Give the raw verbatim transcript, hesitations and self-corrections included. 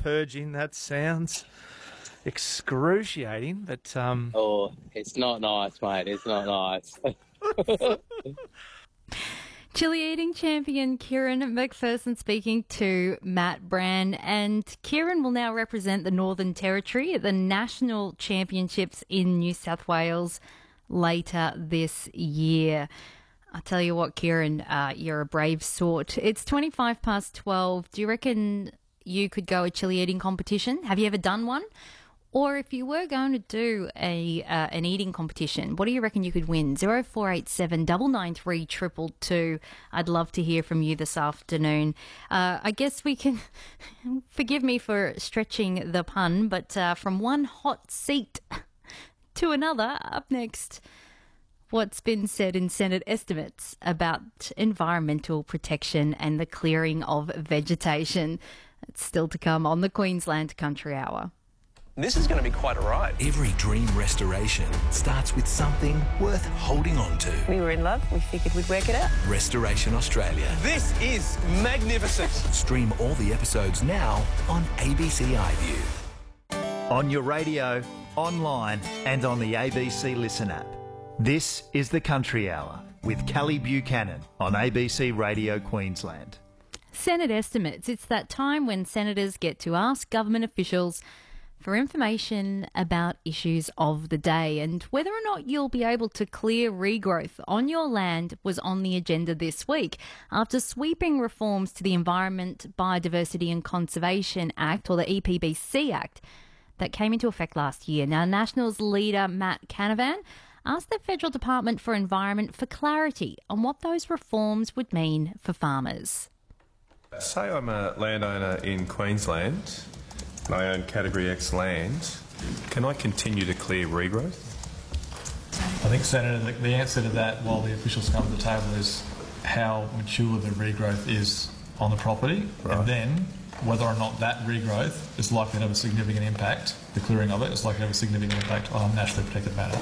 purging. That sounds excruciating, but... Um... Oh, it's not nice, mate. It's not nice. Chili eating champion Kieran McPherson speaking to Matt Brand. And Kieran will now represent the Northern Territory at the National Championships in New South Wales later this year. I'll tell you what, Kieran, uh, you're a brave sort. It's twenty-five past twelve. Do you reckon you could go a chili eating competition? Have you ever done one? Or if you were going to do a uh, an eating competition, what do you reckon you could win? zero four eight seven nine nine three two two two. I'd love to hear from you this afternoon. Uh, I guess we can, forgive me for stretching the pun, but uh, from one hot seat to another, up next, what's been said in Senate estimates about environmental protection and the clearing of vegetation. It's still to come on the Queensland Country Hour. This is going to be quite a ride. Every dream restoration starts with something worth holding on to. We were in love. We figured we'd work it out. Restoration Australia. This is magnificent. Stream all the episodes now on A B C iView. On your radio, online and on the A B C Listen app. This is the Country Hour with Callie Buchanan on A B C Radio Queensland. Senate estimates. It's that time when senators get to ask government officials for information about issues of the day, and whether or not you'll be able to clear regrowth on your land was on the agenda this week after sweeping reforms to the Environment, Biodiversity and Conservation Act, or the E P B C Act, that came into effect last year. Now, Nationals leader Matt Canavan asked the Federal Department for Environment for clarity on what those reforms would mean for farmers. Say I'm a landowner in Queensland, I own Category X land. Can I continue to clear regrowth? I think, Senator, the, the answer to that, while the officials come to the table, is how mature the regrowth is on the property, right. And then whether or not that regrowth is likely to have a significant impact, the clearing of it is likely to have a significant impact on naturally protected matter.